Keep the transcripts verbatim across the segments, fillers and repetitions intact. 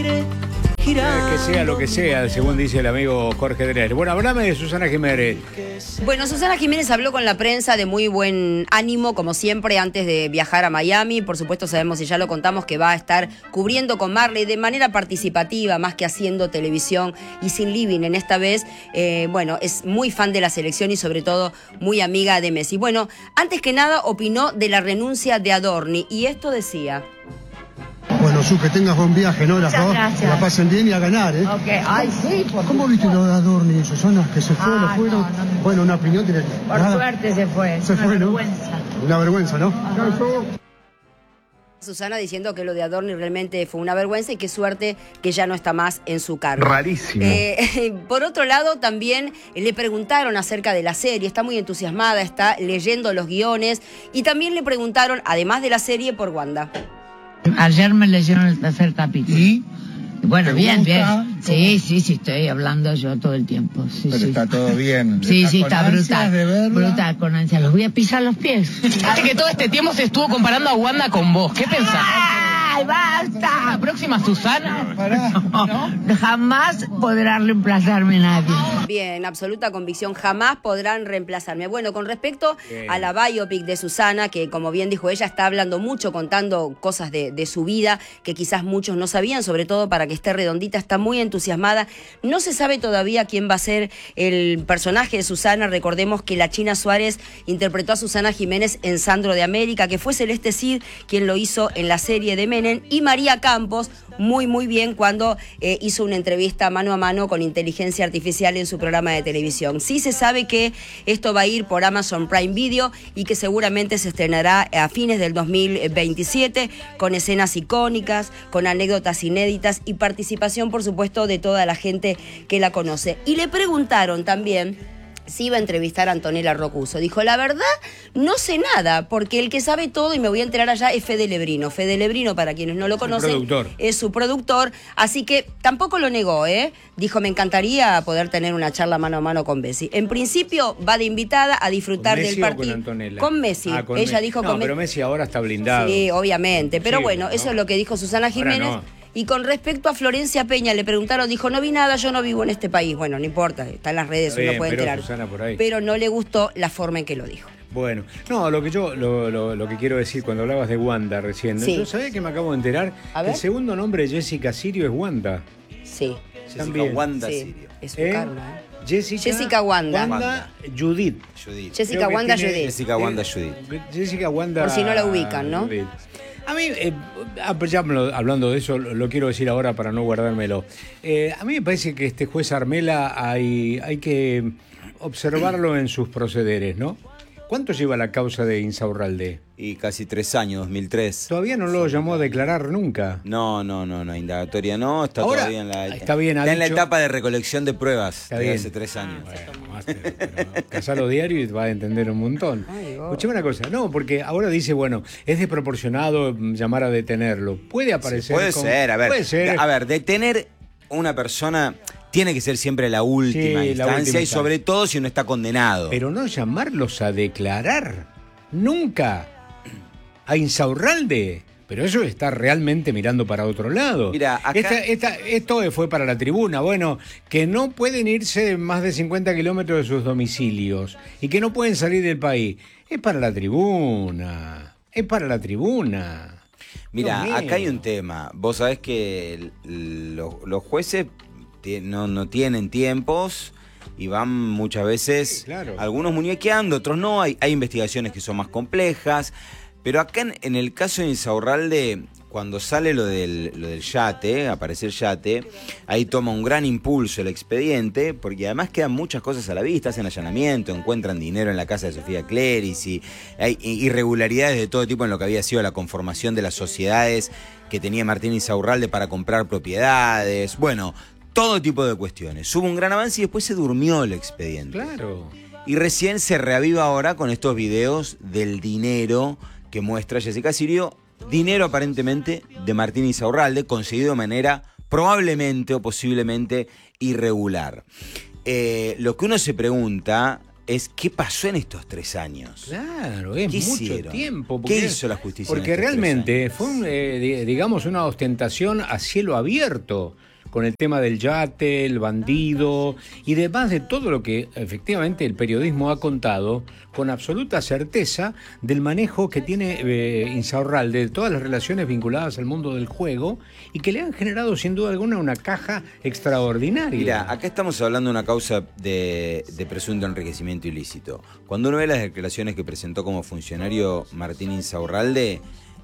Eh, que sea lo que sea, según dice el amigo Jorge Dreher. Bueno, háblame de Susana Jiménez. Bueno, Susana Jiménez habló con la prensa de muy buen ánimo, como siempre, antes de viajar a Miami. Por supuesto, sabemos y ya lo contamos que va a estar cubriendo con Marley de manera participativa, más que haciendo televisión y sin living en esta vez. Eh, bueno, es muy fan de la selección y sobre todo muy amiga de Messi. Bueno, antes que nada opinó de la renuncia de Adorni y esto decía... Bueno, Su, que tengas buen viaje, ¿no? Las Muchas dos, gracias. que la pasen bien y a ganar, ¿eh? Ok, ay, sí, por ¿Cómo viste lo de Adorni, Susana? Que se fue, Ah, lo fueron. no, no, no. Bueno, una opinión tiene. Por Nada. suerte se fue. Es Se una fue, ¿no? vergüenza. Una vergüenza, ¿no? Susana diciendo que lo de Adorni realmente fue una vergüenza y qué suerte que ya no está más en su cargo. Rarísimo. Eh, por otro lado, también le preguntaron acerca de la serie, está muy entusiasmada, está leyendo los guiones y también le preguntaron, además de la serie, por Wanda. Ayer me leyeron el tercer capítulo. ¿Y? Bueno, ¿Te bien, gusta? bien. ¿Cómo? Sí, sí, sí, estoy hablando yo todo el tiempo. Sí, Pero sí. está todo bien. Sí, sí, con está ansias brutal. de verla? Brutal, con ansia. Los voy a pisar los pies. Fíjate que todo este tiempo se estuvo comparando a Wanda con vos. ¿Qué pensás? ¡Ay, ¿La basta! próxima Susana? Pará. ¿No? Jamás podrá reemplazarme nadie. Bien, absoluta convicción, jamás podrán reemplazarme. Bueno, con respecto Bien. a la biopic de Susana, que como bien dijo ella, está hablando mucho, contando cosas de, de su vida que quizás muchos no sabían, sobre todo para que esté redondita, está muy entusiasmada. No se sabe todavía quién va a ser el personaje de Susana. Recordemos que la China Suárez interpretó a Susana Jiménez en Sandro de América, que fue Celeste Cid quien lo hizo en la serie de Menem, y María Campos, muy muy bien cuando eh, hizo una entrevista mano a mano con inteligencia artificial en su programa de televisión. Sí se sabe que esto va a ir por Amazon Prime Video y que seguramente se estrenará a fines del dos mil veintisiete con escenas icónicas, con anécdotas inéditas y participación, por supuesto, de toda la gente que la conoce. Y le preguntaron también si iba a entrevistar a Antonella Rocuso. Dijo, la verdad, no sé nada, porque el que sabe todo, y me voy a enterar allá, es Fede Lebrino. Fede Lebrino, para quienes no lo conocen, productor. es su productor, así que tampoco lo negó, ¿eh? Dijo, me encantaría poder tener una charla mano a mano con Messi. En principio, va de invitada a disfrutar ¿Con del Messi o partido. con Antonella? Con Messi. Ah, con Ella Messi. dijo No, con pero Messi ahora está blindado. Sí, obviamente. Pero Sí, bueno, ¿no? eso es lo que dijo Susana Jiménez. Ahora no. Y con respecto a Florencia Peña, le preguntaron, dijo, no vi nada, yo no vivo en este país. Bueno, no importa, está en las redes, Está uno bien, puede pero enterar. Susana por ahí. Pero no le gustó la forma en que lo dijo. Bueno, no, lo que yo, lo, lo, lo que quiero decir, cuando hablabas de Wanda recién, Sí. yo sabía que me acabo de enterar A que ver. el segundo nombre de Jessica Sirio es Wanda. Sí, Jessica También. Wanda sí, Sirio. es un ¿Eh? karma, ¿eh? Jessica, Jessica Wanda. Wanda Judith. Judith. Jessica Creo que Wanda tiene- Judith. Jessica Wanda Judith. Jessica Wanda. Por si no la ubican, ¿no? Judith. A mí, eh, ah, pues ya lo- hablando de eso, lo, lo quiero decir ahora para no guardármelo. Eh, a mí me parece que este juez Armela hay, hay que observarlo en sus procederes, ¿no? ¿Cuánto lleva la causa de Insaurralde? Y casi tres años, dos mil tres. Todavía no lo llamó a declarar nunca. No, no, no, no, indagatoria no, está Ahora, todavía en la... está bien, ha está en la dicho- etapa de recolección de pruebas Está de bien. hace tres años. Bueno, más te- pero Casalo diario y va a entender un montón. Ay, oh. Escuchame una cosa, no, porque ahora dice, bueno, es desproporcionado mm, llamar a detenerlo. Puede aparecer. Puede como- ser, a ver. Puede ser. A ver, detener una persona tiene que ser siempre la última Sí, la instancia última y sobre instancia. todo si uno está condenado. Pero no llamarlos a declarar. Nunca. A Insaurralde. Pero ellos están realmente mirando para otro lado. Mira, acá- Esta- esta- esto fue para la tribuna. Bueno, que no pueden irse más de cincuenta kilómetros de sus domicilios y que no pueden salir del país. Es para la tribuna. Es para la tribuna. Mira, Dios mío. acá hay un tema. Vos sabés que el- el- los, los jueces ti- no, no tienen tiempos y van muchas veces, Sí, claro. algunos muñequeando, otros no. Hay, hay investigaciones que son más complejas. Pero acá en, en el caso de Insaurralde, cuando sale lo del, lo del yate, aparece el yate, ahí toma un gran impulso el expediente, porque además quedan muchas cosas a la vista, hacen allanamiento, encuentran dinero en la casa de Sofía Cleris y hay irregularidades de todo tipo en lo que había sido la conformación de las sociedades que tenía Martín Insaurralde para comprar propiedades, bueno, todo tipo de cuestiones. Hubo un gran avance y después se durmió el expediente. Claro. Y recién se reaviva ahora con estos videos del dinero que muestra Jessica Sirio, dinero aparentemente de Martín Insaurralde, conseguido de manera probablemente o posiblemente irregular. Eh, lo que uno se pregunta es qué pasó en estos tres años. Claro, es ¿Qué mucho hicieron? tiempo. ¿Qué hizo la justicia? Porque en estos realmente tres años? fue, un, eh, digamos, una ostentación a cielo abierto con el tema del yate, el bandido y demás de todo lo que efectivamente el periodismo ha contado con absoluta certeza del manejo que tiene eh, Insaurralde de todas las relaciones vinculadas al mundo del juego y que le han generado sin duda alguna una caja extraordinaria. Mira, acá estamos hablando de una causa de, de presunto enriquecimiento ilícito. Cuando uno ve las declaraciones que presentó como funcionario Martín Insaurralde,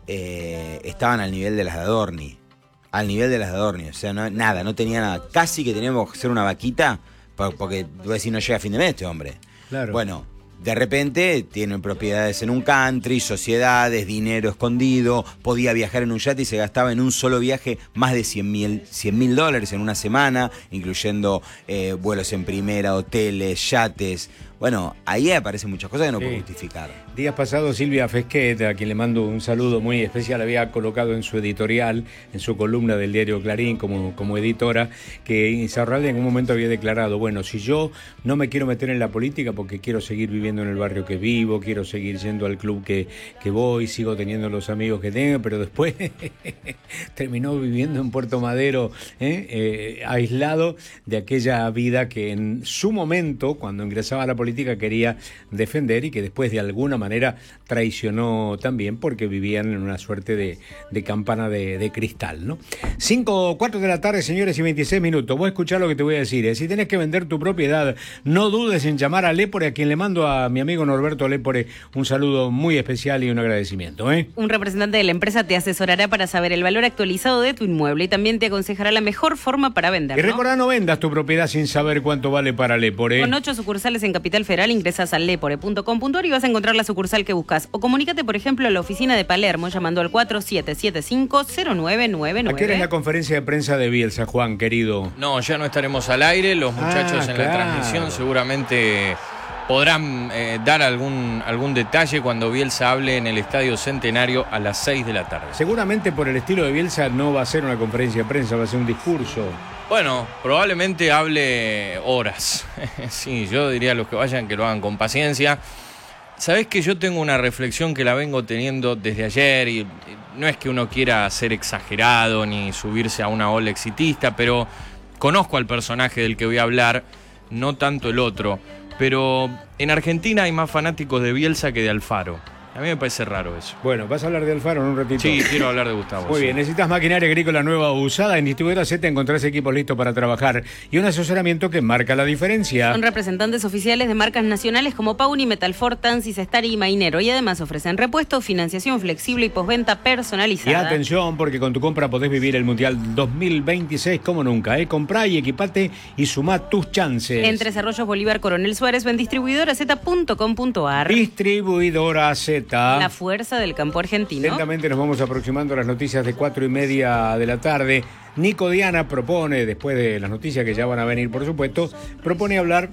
eh, estaban al nivel de las de Adorni. Al nivel de las de Adorni. O sea, no, nada, no tenía nada. Casi que teníamos que hacer una vaquita porque, voy a decir, no llega a fin de mes este hombre. Claro. Bueno, de repente tienen propiedades en un country, sociedades, dinero escondido, podía viajar en un yate y se gastaba en un solo viaje más de cien mil dólares en una semana, incluyendo eh, vuelos en primera, hoteles, yates. Bueno, ahí aparecen muchas cosas que no Sí. puedo justificar. Días pasados Silvia Fesquet, a quien le mando un saludo muy especial, había colocado en su editorial, en su columna del diario Clarín como, como editora, que Insaurralde en un momento había declarado, bueno, si yo no me quiero meter en la política porque quiero seguir viviendo en el barrio que vivo, quiero seguir yendo al club que, que voy, sigo teniendo los amigos que tengo, pero después terminó viviendo en Puerto Madero, ¿eh? Eh, aislado de aquella vida que en su momento, cuando ingresaba a la política, quería defender y que después de alguna manera traicionó también porque vivían en una suerte de, de campana de, de cristal, ¿no? cinco, cuatro de la tarde, señores, y veintiséis minutos. Voy a escuchar lo que te voy a decir. ¿eh? Si tenés que vender tu propiedad, no dudes en llamar a Lépore, a quien le mando a mi amigo Norberto Lépore un saludo muy especial y un agradecimiento. ¿eh? Un representante de la empresa te asesorará para saber el valor actualizado de tu inmueble y también te aconsejará la mejor forma para venderlo. Y recordá, no vendas tu propiedad sin saber cuánto vale para Lépore. Con ocho sucursales en Capital Federal, ingresas a lepore punto com punto ar y vas a encontrar la sucursal que buscas. O comunícate, por ejemplo, a la oficina de Palermo llamando al cuatro siete siete cinco cero nueve nueve nueve. ¿A qué hora es la conferencia de prensa de Bielsa, Juan, querido? No, ya no estaremos al aire. Los muchachos Ah, en claro. la transmisión seguramente podrán eh, dar algún, algún detalle cuando Bielsa hable en el Estadio Centenario a las seis de la tarde. Seguramente por el estilo de Bielsa no va a ser una conferencia de prensa, va a ser un discurso. Bueno, probablemente hable horas. Sí, yo diría a los que vayan que lo hagan con paciencia. Sabés que yo tengo una reflexión que la vengo teniendo desde ayer y no es que uno quiera ser exagerado ni subirse a una ola exitista, pero conozco al personaje del que voy a hablar, no tanto el otro. Pero en Argentina hay más fanáticos de Bielsa que de Alfaro. A mí me parece raro eso. Bueno, ¿vas a hablar de Alfaro en un ratito? Sí, quiero hablar de Gustavo. Muy sí. bien, necesitas maquinaria agrícola nueva o usada. En Distribuidora Z encontrás equipos listos para trabajar y un asesoramiento que marca la diferencia. Son representantes oficiales de marcas nacionales como Pauni, Metalfor, Tansys, Stari y Mainero. Y además ofrecen repuesto, financiación flexible y postventa personalizada. Y atención, porque con tu compra podés vivir el Mundial dos mil veintiséis como nunca. ¿eh? Comprá y equipate y sumá tus chances. En Tres Arroyos, Bolívar, Coronel Suárez, o en distribuidora z punto com punto ar. Distribuidora Z. La fuerza del campo argentino. Lentamente nos vamos aproximando a las noticias de cuatro y media de la tarde. Nico Diana propone, después de las noticias que ya van a venir, por supuesto, propone hablar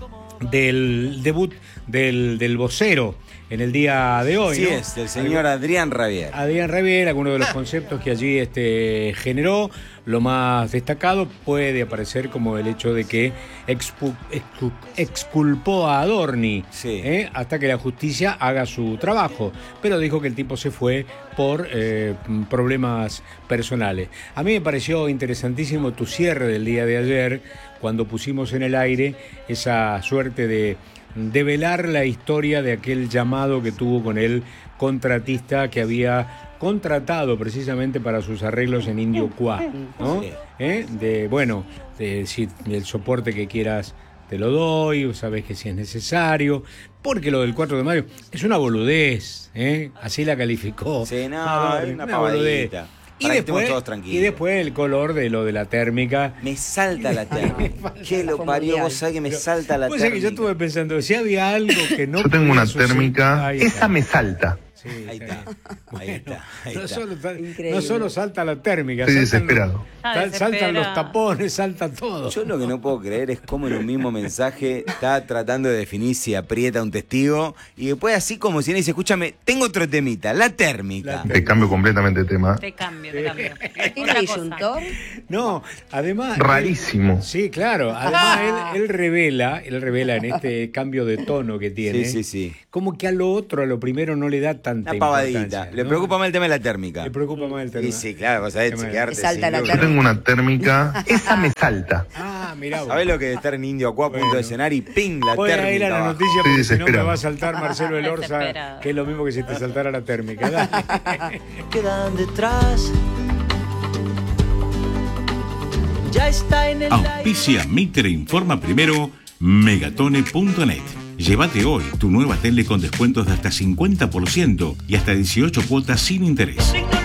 del debut del, del vocero en el día de hoy. Sí, ¿no? es, del señor Adrián Rabier. Adrián Rabier, algunos de los conceptos que allí este, generó. Lo más destacado puede aparecer como el hecho de que expu, expu, exculpó a Adorni, sí. ¿eh? hasta que la justicia haga su trabajo. Pero dijo que el tipo se fue por eh, problemas personales. A mí me pareció interesantísimo tu cierre del día de ayer, cuando pusimos en el aire esa suerte de develar la historia de aquel llamado que tuvo con el contratista que había contratado precisamente para sus arreglos en Indio Cuá, ¿no? Sí. ¿Eh? De, bueno, de, si el soporte que quieras te lo doy, sabes que si es necesario, porque lo del cuatro de mayo es una boludez, ¿eh? Así la calificó. Sí, no, Ah, es una boludez. pavadita. Y Para que estemos después, todos tranquilos. y después el color de lo de la térmica. Me salta la térmica. ¿Qué lo parió? Vos sabés que me salta la Pues es que térmica. yo estuve pensando, si había algo que no... Yo tengo una podía suceder- térmica, Ahí esa está. me salta. Sí, Ahí está está. bien. Ahí está. Ahí No está. solo, Increíble. no solo salta la térmica, Estoy saltan, desesperado. Está sal- saltan los desesperado. tapones, salta todo. Yo lo que no puedo creer es cómo en un mismo mensaje está tratando de definir si aprieta un testigo y después así como si él dice, escúchame, tengo otro temita, la térmica. Te cambio completamente de tema. Te cambio, te cambio. ¿Tiene Otra cosa. disyuntor? No, además... Rarísimo. Sí, claro. Además, él, él revela, él revela en este cambio de tono que tiene, Sí, sí, sí. como que a lo otro, a lo primero, no le da tanta Una pavadita. importancia, Le ¿no? preocupa más el tema de la térmica. Le preocupa más el tema. Y sí, claro, vos sabés, Tema de- quedarte Salta sin la luz. Yo tengo una térmica. Esa me salta. Ah, mirá vos. ¿Sabés lo que es estar en Indio Aqua a punto Bueno. de cenar y ping, la Voy a térmica ir a la abajo? noticia Estoy porque si no me desesperado. va a saltar Marcelo Elorza, Desesperado. que es lo mismo que si te saltara la térmica. Dale. Quedan detrás. Ya está en el Auspicia Mitre Informa Primero, megatone punto net. Llévate hoy tu nueva tele con descuentos de hasta cincuenta por ciento y hasta dieciocho cuotas sin interés. aire.